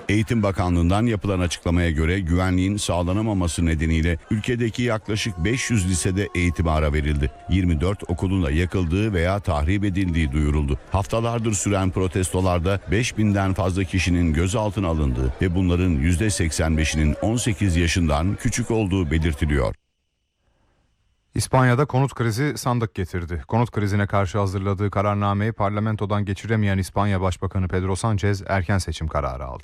Eğitim Bakanlığı'ndan yapılan açıklamaya göre güvenliğin sağlanamaması nedeniyle ülkedeki yaklaşık 500 lisede eğitime ara verildi. 24 okulun da yakıldığı veya tahrip edildiği duyuruldu. Haftalardır süren protestolarda 5000'den fazla kişinin gözaltına alındığı ve bunların %85'inin 18 yaşından küçük olduğu belirtiliyor. İspanya'da konut krizi sandık getirdi. Konut krizine karşı hazırladığı kararnameyi parlamentodan geçiremeyen İspanya Başbakanı Pedro Sánchez erken seçim kararı aldı.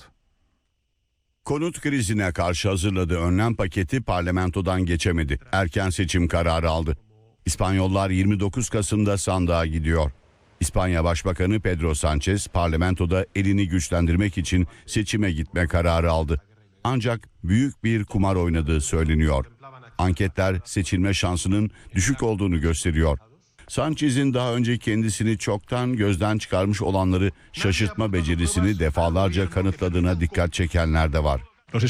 Konut krizine karşı hazırladığı önlem paketi parlamentodan geçemedi. Erken seçim kararı aldı. İspanyollar 29 Kasım'da sandığa gidiyor. İspanya Başbakanı Pedro Sánchez parlamentoda elini güçlendirmek için seçime gitme kararı aldı. Ancak büyük bir kumar oynadığı söyleniyor. Anketler seçilme şansının düşük olduğunu gösteriyor. Sánchez'in daha önce kendisini çoktan gözden çıkarmış olanları şaşırtma becerisini defalarca kanıtladığına dikkat çekenler de var.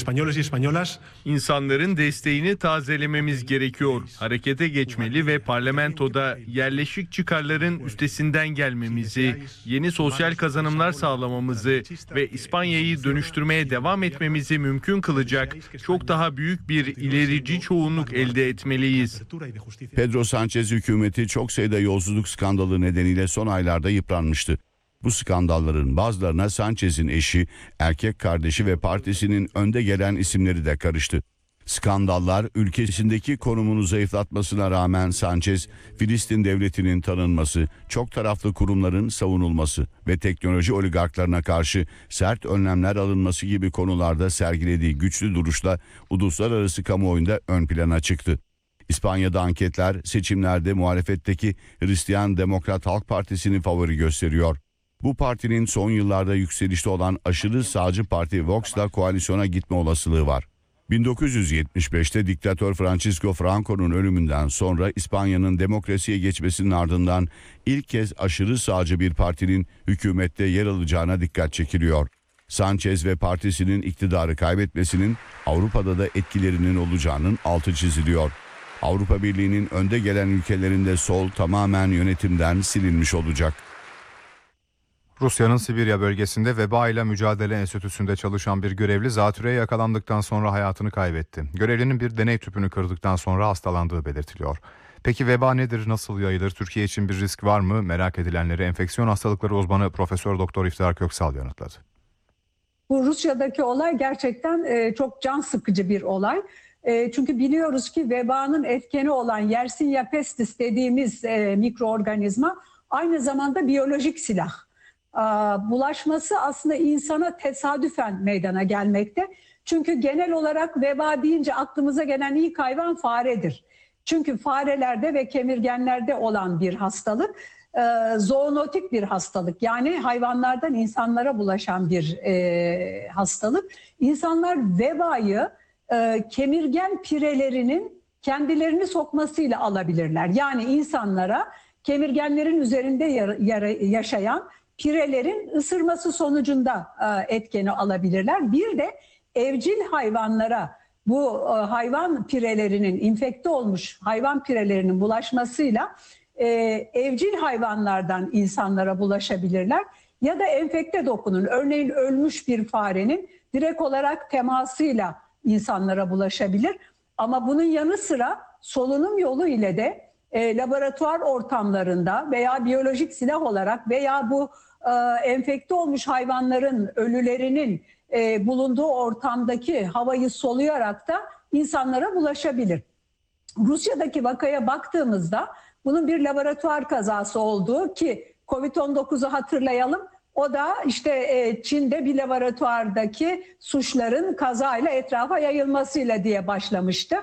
İnsanların desteğini tazelememiz gerekiyor. Harekete geçmeli ve parlamentoda yerleşik çıkarların üstesinden gelmemizi, yeni sosyal kazanımlar sağlamamızı ve İspanya'yı dönüştürmeye devam etmemizi mümkün kılacak çok daha büyük bir ilerici çoğunluk elde etmeliyiz. Pedro Sánchez hükümeti çok sayıda yolsuzluk skandalı nedeniyle son aylarda yıpranmıştı. Bu skandalların bazılarına Sánchez'in eşi, erkek kardeşi ve partisinin önde gelen isimleri de karıştı. Skandallar ülkesindeki konumunu zayıflatmasına rağmen Sánchez, Filistin devletinin tanınması, çok taraflı kurumların savunulması ve teknoloji oligarklarına karşı sert önlemler alınması gibi konularda sergilediği güçlü duruşla uluslararası kamuoyunda ön plana çıktı. İspanya'da anketler seçimlerde muhalefetteki Hristiyan Demokrat Halk Partisi'ni favori gösteriyor. Bu partinin son yıllarda yükselişte olan aşırı sağcı parti Vox'la koalisyona gitme olasılığı var. 1975'te diktatör Francisco Franco'nun ölümünden sonra İspanya'nın demokrasiye geçmesinin ardından ilk kez aşırı sağcı bir partinin hükümette yer alacağına dikkat çekiliyor. Sánchez ve partisinin iktidarı kaybetmesinin Avrupa'da da etkilerinin olacağının altı çiziliyor. Avrupa Birliği'nin önde gelen ülkelerinde sol tamamen yönetimden silinmiş olacak. Rusya'nın Sibirya bölgesinde Veba ile Mücadele Enstitüsü'nde çalışan bir görevli zatürreye yakalandıktan sonra hayatını kaybetti. Görevlinin bir deney tüpünü kırdıktan sonra hastalandığı belirtiliyor. Peki veba nedir, nasıl yayılır, Türkiye için bir risk var mı? Merak edilenleri enfeksiyon hastalıkları uzmanı Profesör Doktor İftihar Köksal yanıtladı. Bu Rusya'daki olay gerçekten çok can sıkıcı bir olay. Çünkü biliyoruz ki vebanın etkeni olan Yersinia pestis dediğimiz mikroorganizma aynı zamanda biyolojik silah. Bulaşması aslında insana tesadüfen meydana gelmekte. Çünkü genel olarak veba deyince aklımıza gelen ilk hayvan faredir. Çünkü farelerde ve kemirgenlerde olan bir hastalık, zoonotik bir hastalık. Yani hayvanlardan insanlara bulaşan bir hastalık. İnsanlar vebayı kemirgen pirelerinin kendilerini sokmasıyla alabilirler. Yani insanlara kemirgenlerin üzerinde yaşayan pirelerin ısırması sonucunda etkeni alabilirler. Bir de evcil hayvanlara bu hayvan pirelerinin, infekte olmuş hayvan pirelerinin bulaşmasıyla evcil hayvanlardan insanlara bulaşabilirler. Ya da enfekte dokunun, örneğin ölmüş bir farenin direkt olarak temasıyla insanlara bulaşabilir. Ama bunun yanı sıra solunum yolu ile de laboratuvar ortamlarında veya biyolojik silah olarak veya bu enfekte olmuş hayvanların ölülerinin bulunduğu ortamdaki havayı soluyarak da insanlara bulaşabilir. Rusya'daki vakaya baktığımızda bunun bir laboratuvar kazası olduğu, ki Covid-19'u hatırlayalım. O da işte Çin'de bir laboratuvardaki suçların kazayla etrafa yayılmasıyla diye başlamıştı.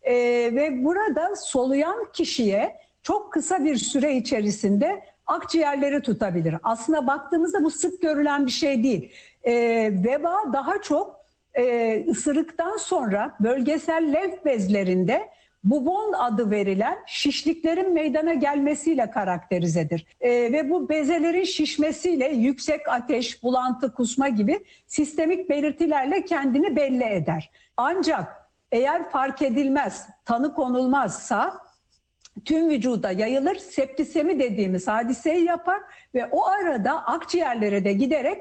Ve burada soluyan kişiye çok kısa bir süre içerisinde akciğerleri tutabilir. Aslında baktığımızda bu sık görülen bir şey değil. Veba daha çok ısırıktan sonra bölgesel lenf bezlerinde bubon adı verilen şişliklerin meydana gelmesiyle karakterizedir. Ve bu bezelerin şişmesiyle yüksek ateş, bulantı, kusma gibi sistemik belirtilerle kendini belli eder. Ancak eğer fark edilmez, tanı konulmazsa tüm vücuda yayılır, septisemi dediğimiz hadiseyi yapar ve o arada akciğerlere de giderek